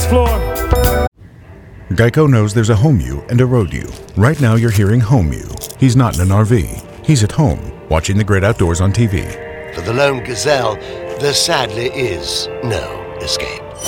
dance floor. Geico knows there's a home you and a road you. Right now you're hearing home you. He's not in an RV. He's at home, watching the great outdoors on TV. For the lone gazelle, there sadly is no escape.